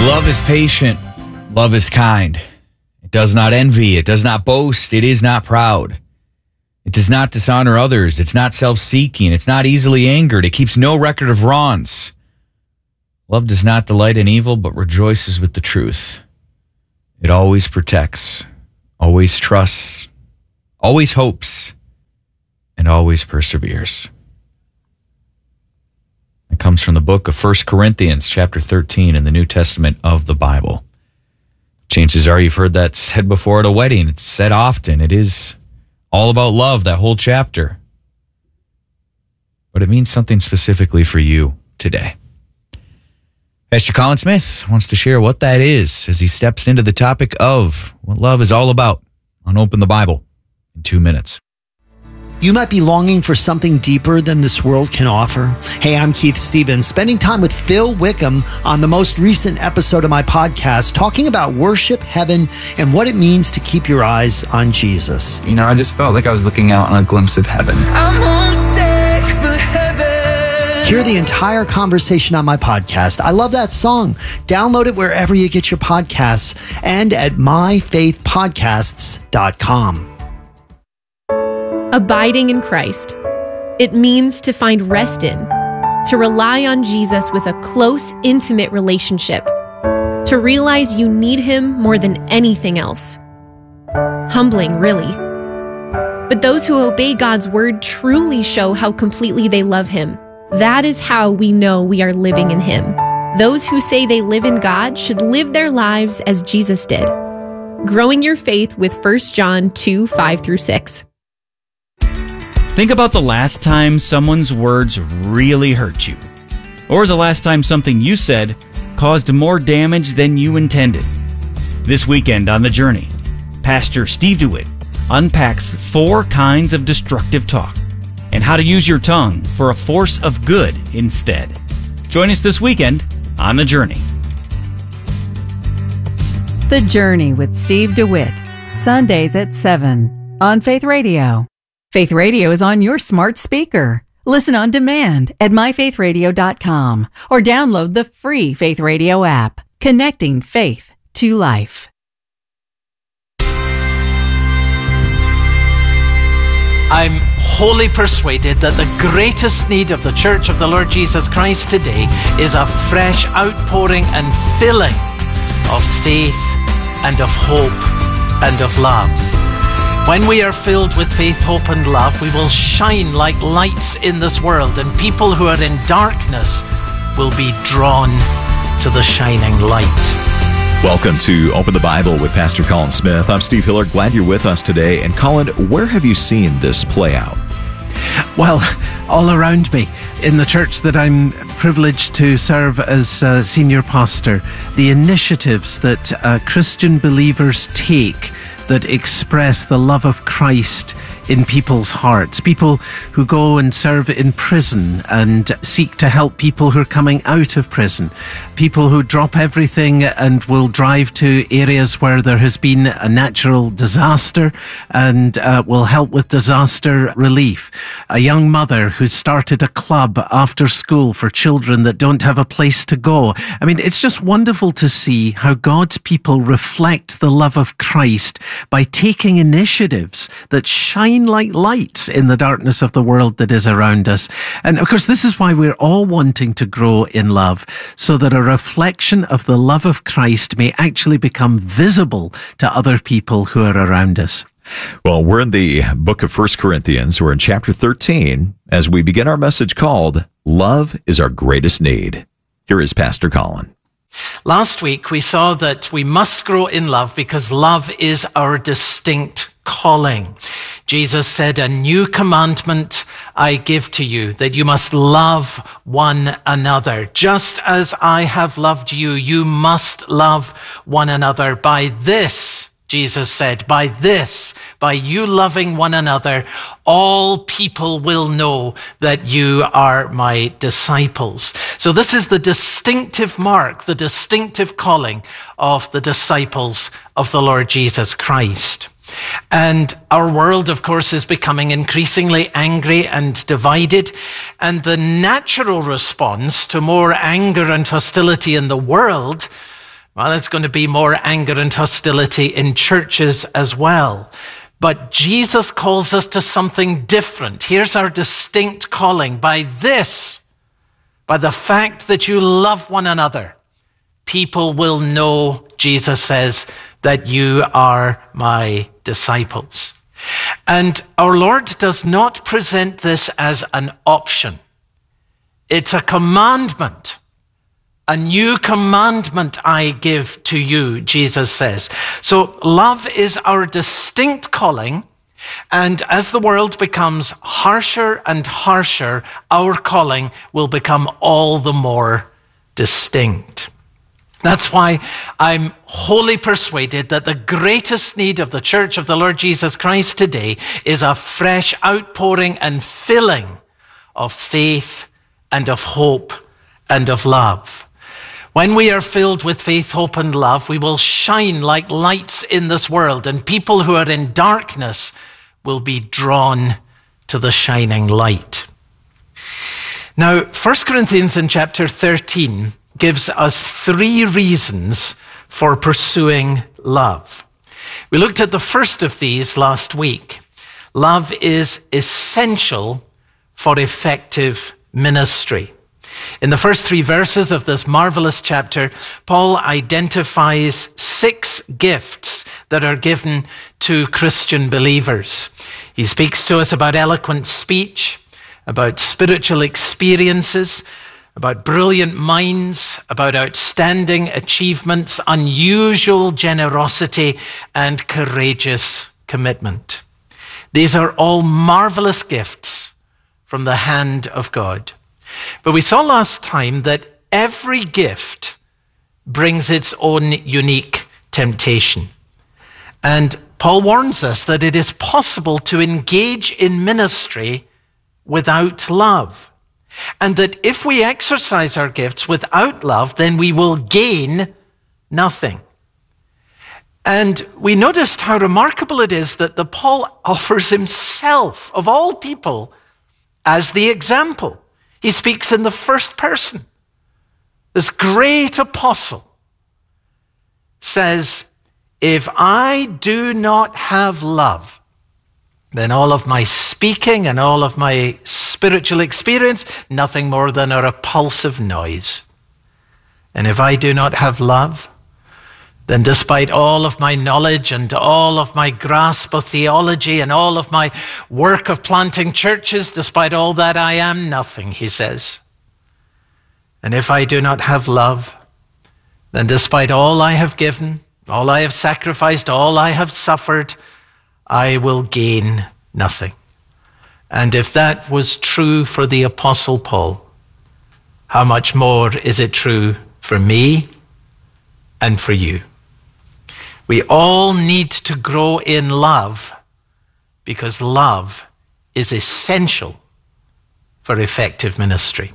Love is patient. Love is kind. It does not envy. It does not boast. It is not proud. It does not dishonor others. It's not self-seeking. It's not easily angered. It keeps no record of wrongs. Love does not delight in evil, but rejoices with the truth. It always protects, always trusts, always hopes, and always perseveres. It comes from the book of 1 Corinthians, chapter 13 in the New Testament of the Bible. Chances are you've heard that said before at a wedding. It's said often. It is all about love, that whole chapter. But it means something specifically for you today. Pastor Colin Smith wants to share what that is as he steps into the topic of what love is all about on Open the Bible in 2 minutes. You might be longing for something deeper than this world can offer. Hey, I'm Keith Stevens, spending time with Phil Wickham on the most recent episode of my podcast, talking about worship, heaven, and what it means to keep your eyes on Jesus. You know, I just felt like I was looking out on a glimpse of heaven. I'm homesick for heaven. Hear the entire conversation on my podcast. I love that song. Download it wherever you get your podcasts and at myfaithpodcasts.com. Abiding in Christ. It means to find rest in, to rely on Jesus with a close, intimate relationship, to realize you need Him more than anything else. Humbling, really. But those who obey God's word truly show how completely they love Him. That is how we know we are living in Him. Those who say they live in God should live their lives as Jesus did. Growing your faith with 1 John 2, 5-6. Think about the last time someone's words really hurt you. Or the last time something you said caused more damage than you intended. This weekend on The Journey, Pastor Steve DeWitt unpacks 4 kinds of destructive talk and how to use your tongue for a force of good instead. Join us this weekend on The Journey. The Journey with Steve DeWitt, Sundays at 7 on Faith Radio. Faith Radio is on your smart speaker. Listen on demand at myfaithradio.com or download the free Faith Radio app, connecting faith to life. I'm wholly persuaded that the greatest need of the Church of the Lord Jesus Christ today is a fresh outpouring and filling of faith and of hope and of love. When we are filled with faith, hope, and love, we will shine like lights in this world, and people who are in darkness will be drawn to the shining light. Welcome to Open the Bible with Pastor Colin Smith. I'm Steve Hiller. Glad you're with us today. And Colin, where have you seen this play out? Well, all around me, in the church that I'm privileged to serve as senior pastor, the initiatives that Christian believers take that express the love of Christ in people's hearts. People who go and serve in prison and seek to help people who are coming out of prison. People who drop everything and will drive to areas where there has been a natural disaster and will help with disaster relief. A young mother who started a club after school for children that don't have a place to go. I mean, it's just wonderful to see how God's people reflect the love of Christ by taking initiatives that shine like lights in the darkness of the world that is around us. And of course, this is why we're all wanting to grow in love, so that a reflection of the love of Christ may actually become visible to other people who are around us. Well, we're in the book of 1 Corinthians. We're in chapter 13 as we begin our message called Love is Our Greatest Need. Here is Pastor Colin. Last week, we saw that we must grow in love because love is our distinct calling. Jesus said, "A new commandment I give to you, that you must love one another. Just as I have loved you, you must love one another. By this," Jesus said, by you loving one another, all people will know that you are my disciples. So this is the distinctive mark, the distinctive calling of the disciples of the Lord Jesus Christ. And our world, of course, is becoming increasingly angry and divided. And the natural response to more anger and hostility in the world Well, it's going to be more anger and hostility in churches as well. But Jesus calls us to something different. Here's our distinct calling. By this, by the fact that you love one another, people will know, Jesus says, that you are my disciples. And our Lord does not present this as an option. It's a commandment. A new commandment I give to you, Jesus says. So love is our distinct calling. And as the world becomes harsher and harsher, our calling will become all the more distinct. That's why I'm wholly persuaded that the greatest need of the Church of the Lord Jesus Christ today is a fresh outpouring and filling of faith and of hope and of love. When we are filled with faith, hope, and love, we will shine like lights in this world, and people who are in darkness will be drawn to the shining light. Now, 1 Corinthians in chapter 13 gives us 3 reasons for pursuing love. We looked at the first of these last week. Love is essential for effective ministry. In the first 3 verses of this marvelous chapter, Paul identifies 6 gifts that are given to Christian believers. He speaks to us about eloquent speech, about spiritual experiences, about brilliant minds, about outstanding achievements, unusual generosity, and courageous commitment. These are all marvelous gifts from the hand of God. But we saw last time that every gift brings its own unique temptation. And Paul warns us that it is possible to engage in ministry without love. And that if we exercise our gifts without love, then we will gain nothing. And we noticed how remarkable it is that Paul offers himself, of all people, as the example. He speaks in the first person. This great apostle says, if I do not have love, then all of my speaking and all of my spiritual experience, nothing more than a repulsive noise. And if I do not have love, then despite all of my knowledge and all of my grasp of theology and all of my work of planting churches, despite all that, I am nothing, he says. And if I do not have love, then despite all I have given, all I have sacrificed, all I have suffered, I will gain nothing. And if that was true for the Apostle Paul, how much more is it true for me and for you? We all need to grow in love because love is essential for effective ministry.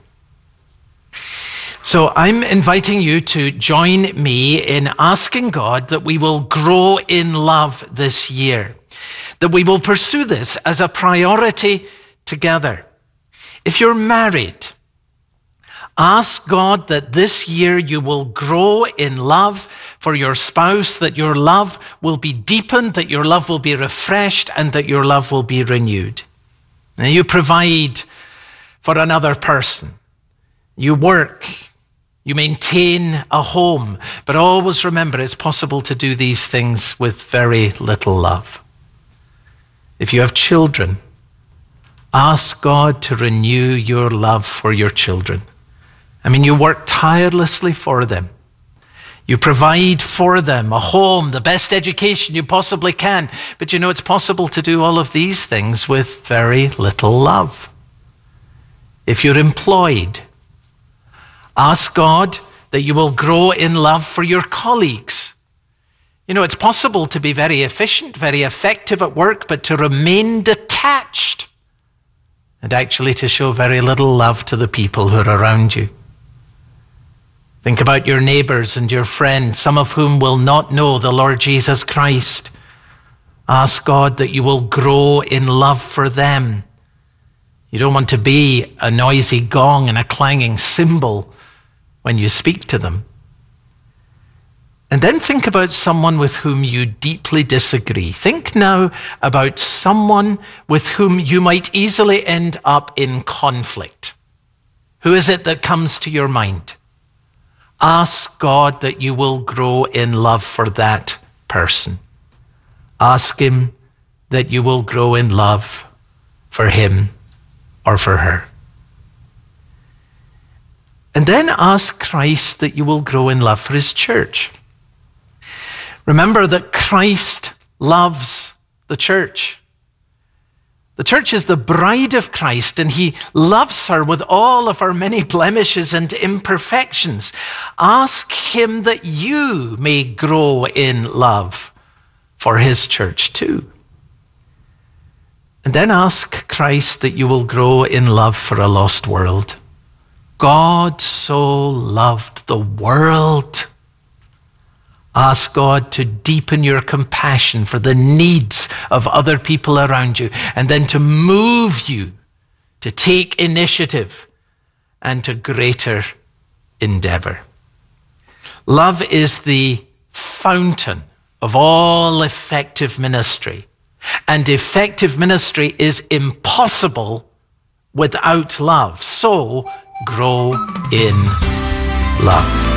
So I'm inviting you to join me in asking God that we will grow in love this year, that we will pursue this as a priority together. If you're married, ask God that this year you will grow in love for your spouse, that your love will be deepened, that your love will be refreshed, and that your love will be renewed. Now, you provide for another person. You work. You maintain a home. But always remember, it's possible to do these things with very little love. If you have children, ask God to renew your love for your children. I mean, you work tirelessly for them. You provide for them a home, the best education you possibly can. But you know, it's possible to do all of these things with very little love. If you're employed, ask God that you will grow in love for your colleagues. You know, it's possible to be very efficient, very effective at work, but to remain detached and actually to show very little love to the people who are around you. Think about your neighbors and your friends, some of whom will not know the Lord Jesus Christ. Ask God that you will grow in love for them. You don't want to be a noisy gong and a clanging cymbal when you speak to them. And then think about someone with whom you deeply disagree. Think now about someone with whom you might easily end up in conflict. Who is it that comes to your mind? Ask God that you will grow in love for that person. Ask him that you will grow in love for him or for her. And then ask Christ that you will grow in love for his church. Remember that Christ loves the church. The church is the bride of Christ, and he loves her with all of her many blemishes and imperfections. Ask him that you may grow in love for his church too. And then ask Christ that you will grow in love for a lost world. God so loved the world. Ask God to deepen your compassion for the needs of other people around you, and then to move you to take initiative and to greater endeavor. Love is the fountain of all effective ministry, and effective ministry is impossible without love. So grow in love.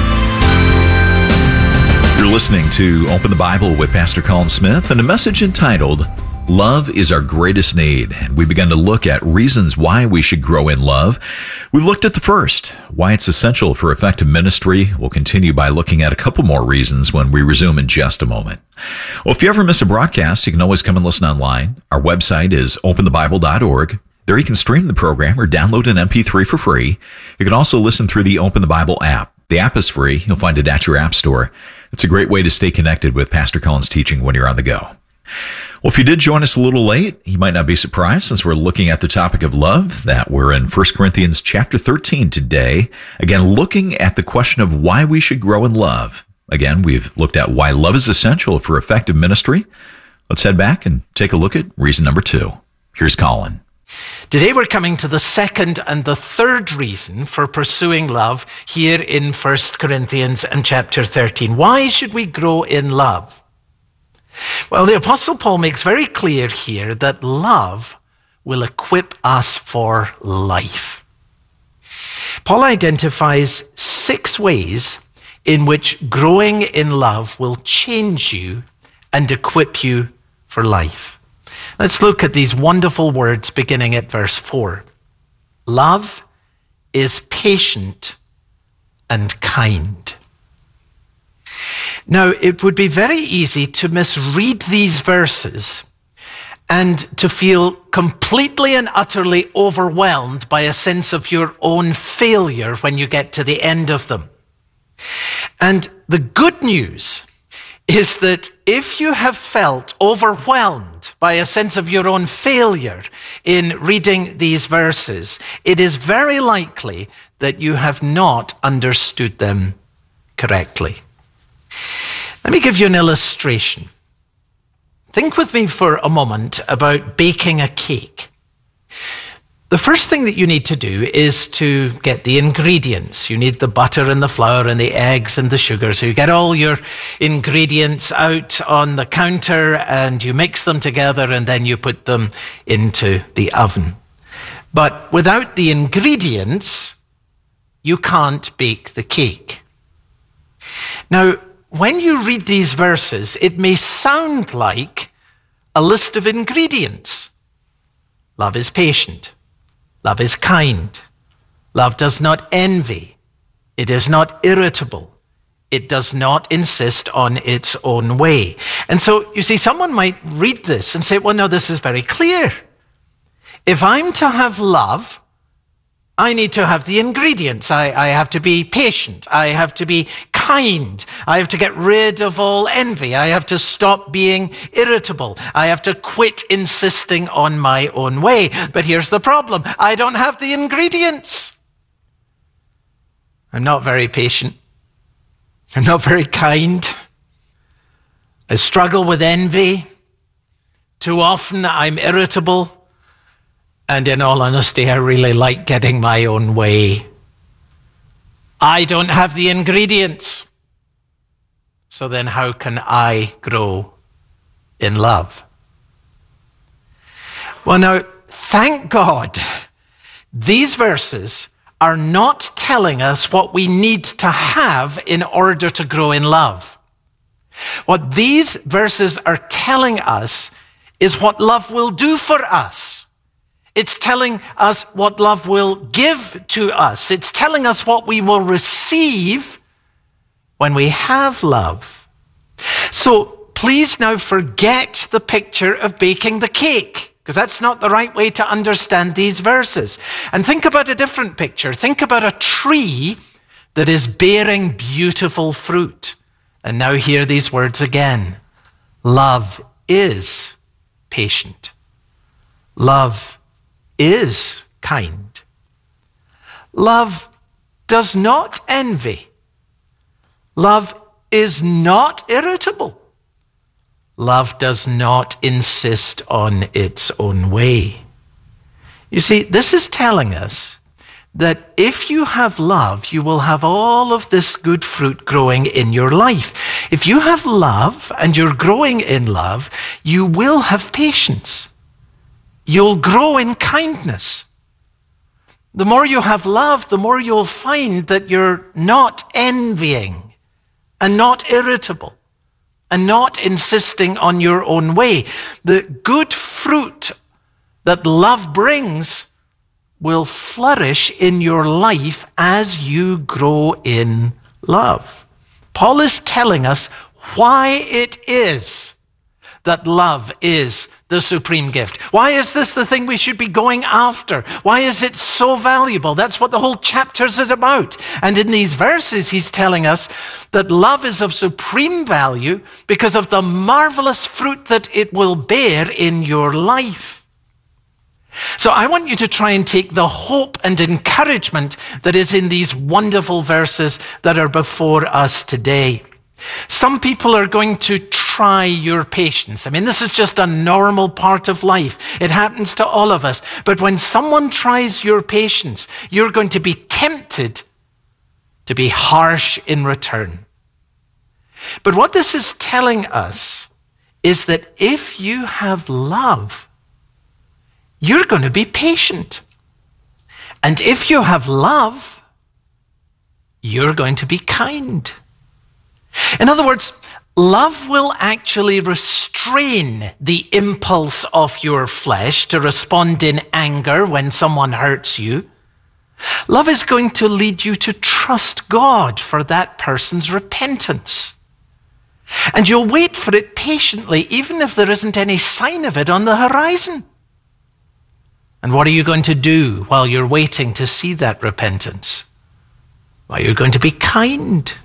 You're listening to Open the Bible with Pastor Colin Smith and a message entitled, Love is Our Greatest Need. And we began to look at reasons why we should grow in love. We've looked at the first, why it's essential for effective ministry. We'll continue by looking at a couple more reasons when we resume in just a moment. Well, if you ever miss a broadcast, you can always come and listen online. Our website is openthebible.org. There you can stream the program or download an MP3 for free. You can also listen through the Open the Bible app. The app is free. You'll find it at your app store. It's a great way to stay connected with Pastor Colin's teaching when you're on the go. Well, if you did join us a little late, you might not be surprised since we're looking at the topic of love, that we're in 1 Corinthians chapter 13 today. Again, looking at the question of why we should grow in love. Again, we've looked at why love is essential for effective ministry. Let's head back and take a look at reason number 2. Here's Colin. Today we're coming to the second and the third reason for pursuing love here in 1 Corinthians and chapter 13. Why should we grow in love? Well, the Apostle Paul makes very clear here that love will equip us for life. Paul identifies 6 ways in which growing in love will change you and equip you for life. Let's look at these wonderful words beginning at verse 4. Love is patient and kind. Now, it would be very easy to misread these verses and to feel completely and utterly overwhelmed by a sense of your own failure when you get to the end of them. And the good news is that if you have felt overwhelmed by a sense of your own failure in reading these verses, it is very likely that you have not understood them correctly. Let me give you an illustration. Think with me for a moment about baking a cake. The first thing that you need to do is to get the ingredients. You need the butter and the flour and the eggs and the sugar. So you get all your ingredients out on the counter and you mix them together and then you put them into the oven. But without the ingredients, you can't bake the cake. Now, when you read these verses, it may sound like a list of ingredients. Love is patient. Love is kind. Love does not envy. It is not irritable. It does not insist on its own way. And so, you see, someone might read this and say, well, no, this is very clear. If I'm to have love, I need to have the ingredients. I have to be patient. I have to be kind. I have to get rid of all envy. I have to stop being irritable. I have to quit insisting on my own way. But here's the problem. I don't have the ingredients. I'm not very patient. I'm not very kind. I struggle with envy. Too often I'm irritable. And in all honesty, I really like getting my own way. I don't have the ingredients. So then how can I grow in love? Well, now, thank God, these verses are not telling us what we need to have in order to grow in love. What these verses are telling us is what love will do for us. It's telling us what love will give to us. It's telling us what we will receive when we have love. So please now forget the picture of baking the cake, because that's not the right way to understand these verses. And think about a different picture. Think about a tree that is bearing beautiful fruit. And now hear these words again. Love is patient. Love is kind. Love does not envy. Love is not irritable. Love does not insist on its own way. You see, this is telling us that if you have love, you will have all of this good fruit growing in your life. If you have love and you're growing in love, you will have patience. You'll grow in kindness. The more you have love, the more you'll find that you're not envying and not irritable and not insisting on your own way. The good fruit that love brings will flourish in your life as you grow in love. Paul is telling us why it is that love is the supreme gift. Why is this the thing we should be going after? Why is it so valuable? That's what the whole chapter is about. And in these verses, he's telling us that love is of supreme value because of the marvelous fruit that it will bear in your life. So I want you to try and take the hope and encouragement that is in these wonderful verses that are before us today. Some people are going to try your patience. I mean, this is just a normal part of life. It happens to all of us. But when someone tries your patience, you're going to be tempted to be harsh in return. But what this is telling us is that if you have love, you're going to be patient. And if you have love, you're going to be kind. In other words, love will actually restrain the impulse of your flesh to respond in anger when someone hurts you. Love is going to lead you to trust God for that person's repentance. And you'll wait for it patiently, even if there isn't any sign of it on the horizon. And what are you going to do while you're waiting to see that repentance? Well, you're going to be kind.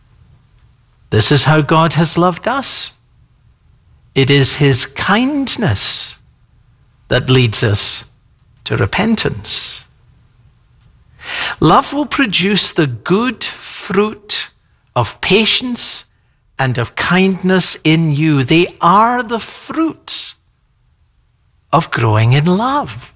This is how God has loved us. It is his kindness that leads us to repentance. Love will produce the good fruit of patience and of kindness in you. They are the fruits of growing in love.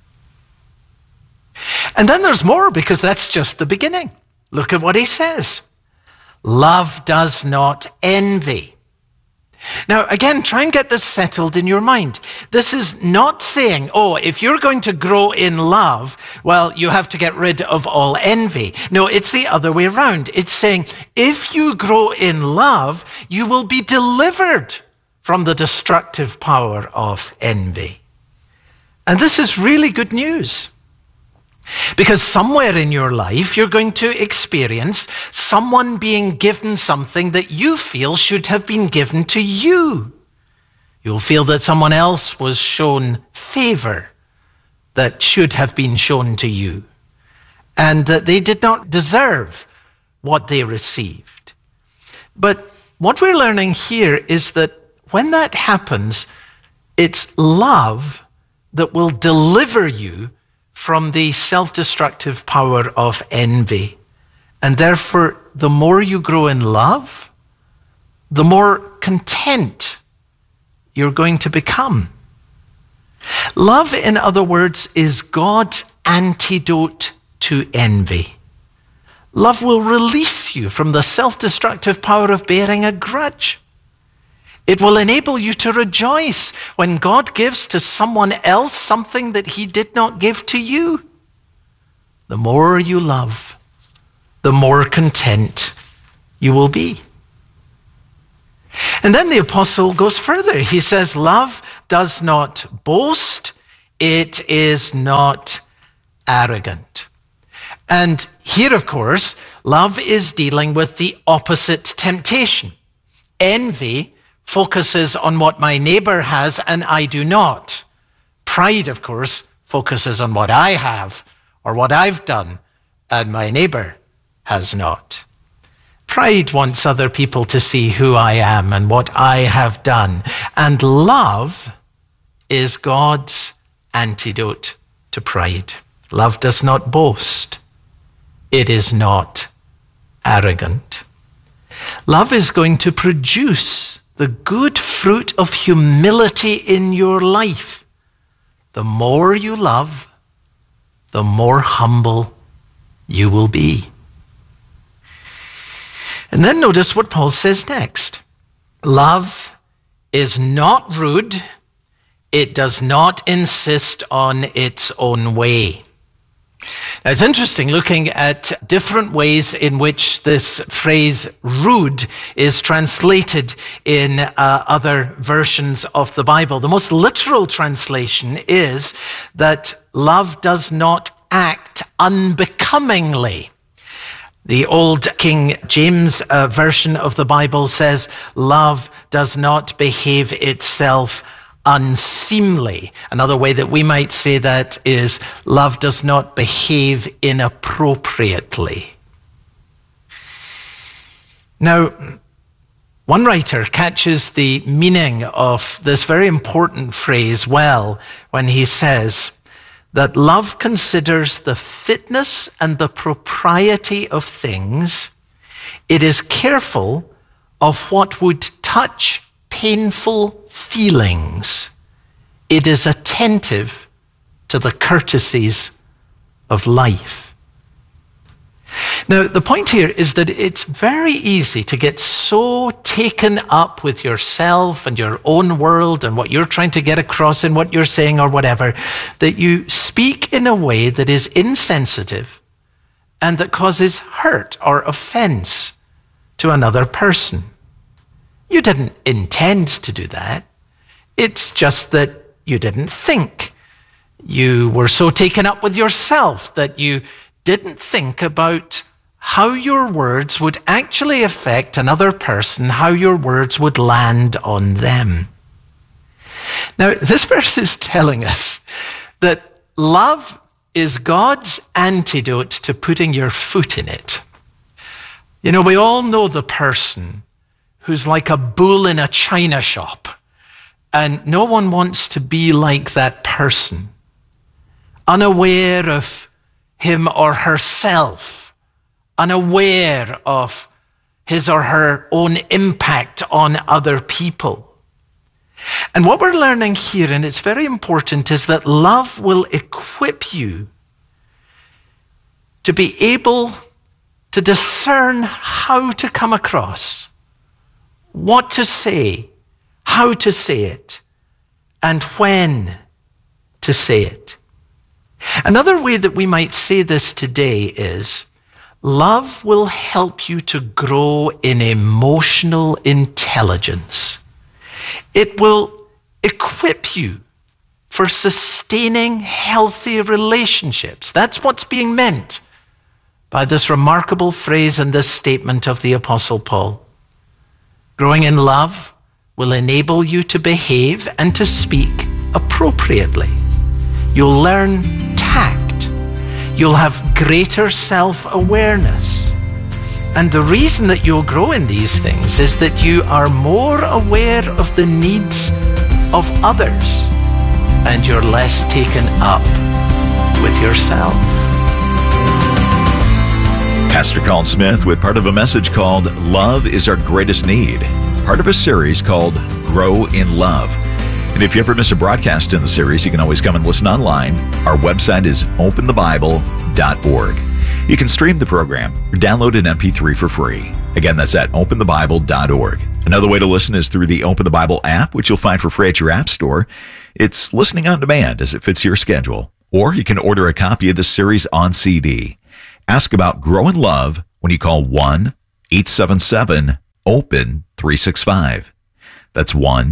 And then there's more, because that's just the beginning. Look at what he says. Love does not envy. Now, again, try and get this settled in your mind. This is not saying, oh, if you're going to grow in love, well, you have to get rid of all envy. No, it's the other way around. It's saying, if you grow in love, you will be delivered from the destructive power of envy. And this is really good news. Because somewhere in your life, you're going to experience someone being given something that you feel should have been given to you. You'll feel that someone else was shown favor that should have been shown to you, and that they did not deserve what they received. But what we're learning here is that when that happens, it's love that will deliver you from the self-destructive power of envy. And therefore, the more you grow in love, the more content you're going to become. Love, in other words, is God's antidote to envy. Love will release you from the self-destructive power of bearing a grudge. It will enable you to rejoice when God gives to someone else something that he did not give to you. The more you love, the more content you will be. And then the apostle goes further. He says, love does not boast. It is not arrogant. And here, of course, love is dealing with the opposite temptation. Envy focuses on what my neighbor has and I do not. Pride, of course, focuses on what I have or what I've done and my neighbor has not. Pride wants other people to see who I am and what I have done. And love is God's antidote to pride. Love does not boast. It is not arrogant. Love is going to produce the good fruit of humility in your life. The more you love, the more humble you will be. And then notice what Paul says next. Love is not rude. It does not insist on its own way. Now, it's interesting looking at different ways in which this phrase rude is translated in other versions of the Bible. The most literal translation is that love does not act unbecomingly. The old King James version of the Bible says, love does not behave itself unseemly. Another way that we might say that is, love does not behave inappropriately. Now, one writer catches the meaning of this very important phrase well when he says that love considers the fitness and the propriety of things. It is careful of what would touch painful feelings. It is attentive to the courtesies of life. Now, the point here is that it's very easy to get so taken up with yourself and your own world and what you're trying to get across in what you're saying or whatever, that you speak in a way that is insensitive and that causes hurt or offense to another person. You didn't intend to do that. It's just that you didn't think. You were so taken up with yourself that you didn't think about how your words would actually affect another person, how your words would land on them. Now, this verse is telling us that love is God's antidote to putting your foot in it. You know, we all know the person who's like a bull in a china shop, and no one wants to be like that person, unaware of him or herself, unaware of his or her own impact on other people. And what we're learning here, and it's very important, is that love will equip you to be able to discern how to come across, what to say, how to say it, and when to say it. Another way that we might say this today is, love will help you to grow in emotional intelligence. It will equip you for sustaining healthy relationships. That's what's being meant by this remarkable phrase and this statement of the Apostle Paul. Growing in love will enable you to behave and to speak appropriately. You'll learn tact. You'll have greater self-awareness. And the reason that you'll grow in these things is that you are more aware of the needs of others and you're less taken up with yourself. Pastor Colin Smith with part of a message called Love is Our Greatest Need, part of a series called Grow in Love. And if you ever miss a broadcast in the series, you can always come and listen online. Our website is openthebible.org. You can stream the program or download an MP3 for free. Again, that's at openthebible.org. Another way to listen is through the Open the Bible app, which you'll find for free at your app store. It's listening on demand as it fits your schedule. Or you can order a copy of this series on CD. Ask about Grow in Love when you call 1-877-OPEN-365. That's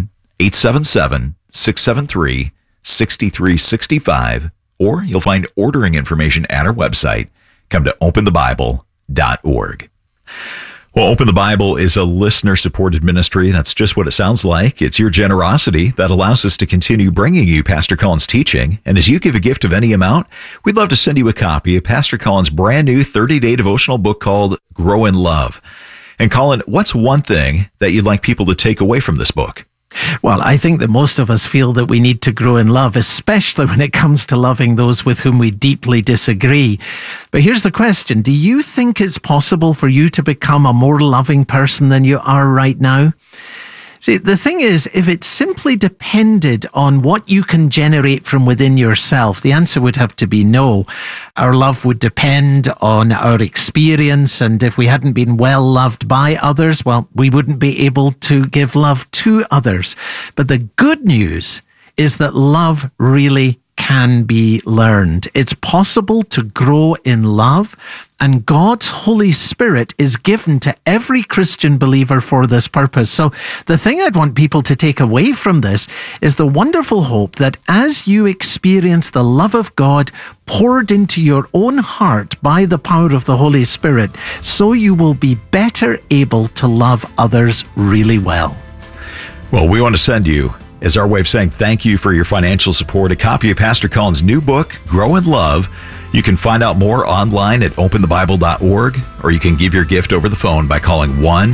1-877-673-6365. Or you'll find ordering information at our website. Come to openthebible.org. Well, Open the Bible is a listener-supported ministry. That's just what it sounds like. It's your generosity that allows us to continue bringing you Pastor Colin's teaching. And as you give a gift of any amount, we'd love to send you a copy of Pastor Colin's brand new 30-day devotional book called Grow in Love. And Colin, what's one thing that you'd like people to take away from this book? Well, I think that most of us feel that we need to grow in love, especially when it comes to loving those with whom we deeply disagree. But here's the question. Do you think it's possible for you to become a more loving person than you are right now? See, the thing is, if it simply depended on what you can generate from within yourself, the answer would have to be no. Our love would depend on our experience, and if we hadn't been well loved by others, well, we wouldn't be able to give love to others. But the good news is that love really can be learned. It's possible to grow in love, and God's Holy Spirit is given to every Christian believer for this purpose. So the thing I'd want people to take away from this is the wonderful hope that as you experience the love of God poured into your own heart by the power of the Holy Spirit, so you will be better able to love others really well. Well, we want to send you, as our way of saying thank you for your financial support, a copy of Pastor Colin's new book, Grow in Love. You can find out more online at openthebible.org, or you can give your gift over the phone by calling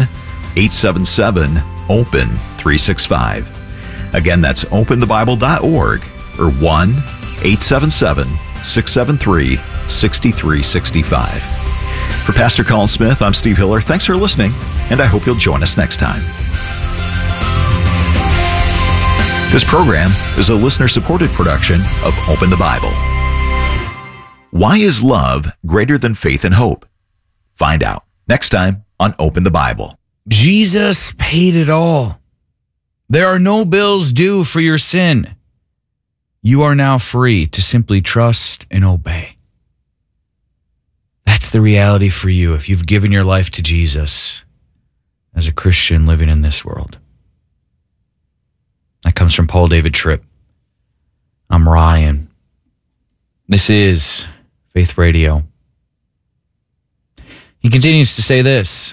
1-877-OPEN-365. Again, that's openthebible.org or 1-877-673-6365. For Pastor Colin Smith, I'm Steve Hiller. Thanks for listening, and I hope you'll join us next time. This program is a listener-supported production of Open the Bible. Why is love greater than faith and hope? Find out next time on Open the Bible. Jesus paid it all. There are no bills due for your sin. You are now free to simply trust and obey. That's the reality for you if you've given your life to Jesus as a Christian living in this world. That comes from Paul David Tripp. I'm Ryan. This is Faith Radio. He continues to say this: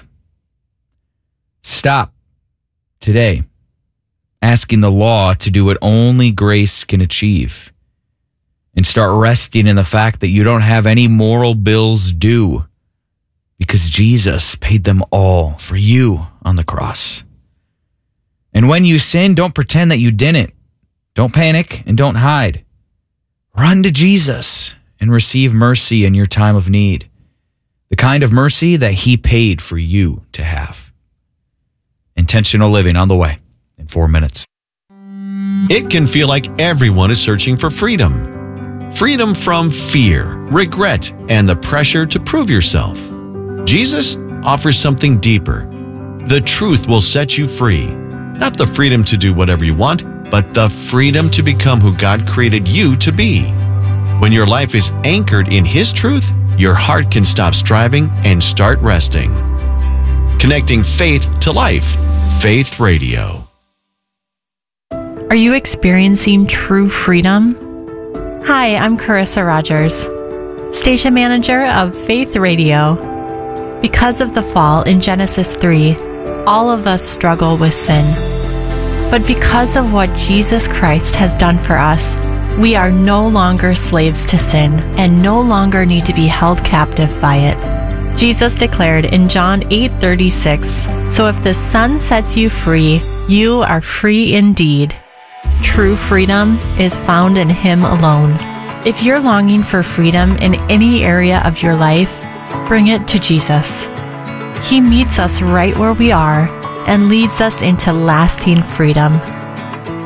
stop today asking the law to do what only grace can achieve, and start resting in the fact that you don't have any moral bills due because Jesus paid them all for you on the cross. And when you sin, don't pretend that you didn't. Don't panic and don't hide. Run to Jesus and receive mercy in your time of need. The kind of mercy that he paid for you to have. Intentional living on the way in 4 minutes. It can feel like everyone is searching for freedom. Freedom from fear, regret, and the pressure to prove yourself. Jesus offers something deeper. The truth will set you free. Not the freedom to do whatever you want, but the freedom to become who God created you to be. When your life is anchored in His truth, your heart can stop striving and start resting. Connecting faith to life. Faith Radio. Are you experiencing true freedom? Hi, I'm Carissa Rogers, station manager of Faith Radio. Because of the fall in Genesis 3, all of us struggle with sin. But because of what Jesus Christ has done for us, we are no longer slaves to sin and no longer need to be held captive by it. Jesus declared in John 8:36, "So if the Son sets you free, you are free indeed." True freedom is found in Him alone. If you're longing for freedom in any area of your life, bring it to Jesus. He meets us right where we are and leads us into lasting freedom.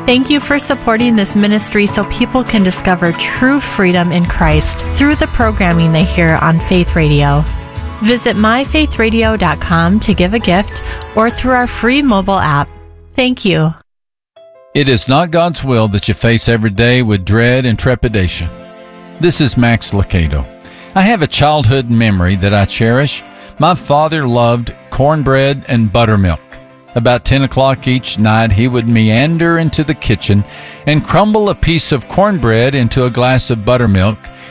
Thank you for supporting this ministry so people can discover true freedom in Christ through the programming they hear on Faith Radio. Visit myfaithradio.com to give a gift or through our free mobile app. Thank you. It is not God's will that you face every day with dread and trepidation. This is Max Lucado. I have a childhood memory that I cherish. My father loved cornbread and buttermilk. About 10 o'clock each night, he would meander into the kitchen and crumble a piece of cornbread into a glass of buttermilk